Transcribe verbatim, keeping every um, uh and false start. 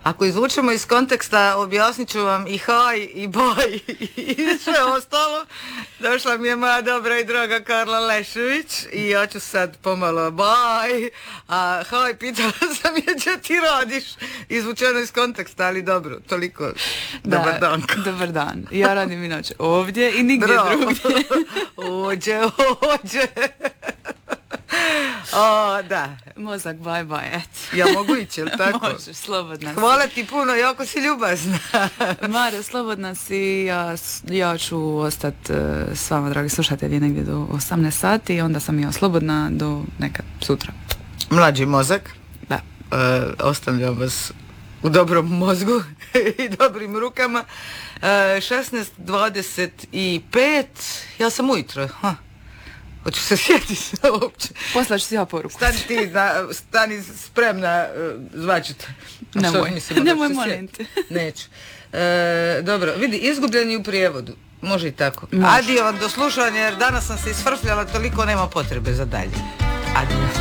Ako izvučemo iz konteksta, objasnit ću vam i haj, i baj, i sve ostalo. Došla mi je moja dobra i draga Karla Lešević i ja ću sad pomalo baj, a haj, pitala sam je gdje ti radiš, izvučeno iz konteksta, ali dobro, toliko. Da, dobar dan. Dobar dan. Ja radim inače ovdje i nigdje Bravo. drugdje. Ođe, ođe. O, da. Mozak, bye bye, eto. Ja mogu ići, jel tako? Možeš, slobodna si. Hvala ti puno, jako si ljubazna. Mare, slobodna si, ja, ja ću ostati s vama, dragi slušatelji, negdje do osamnaest sati i onda sam ja slobodna do nekad sutra. Mlađi mozak. Da. E, ostavljam vas u dobrom mozgu i dobrim rukama. E, šesnaest dvadeset pet, ja sam ujutro. Ha. Hoću se sjetiti uopće. Poslaću si ja poruku. Stani ti, na, stani spremna, zvaću te. Nemoj, nemoj molim te. Neću. E, dobro, vidi, izgubljeni u prijevodu. Može i tako. Može. Adio vam do slušanja, jer danas sam se isfrfljala, toliko nema potrebe za dalje. Adio.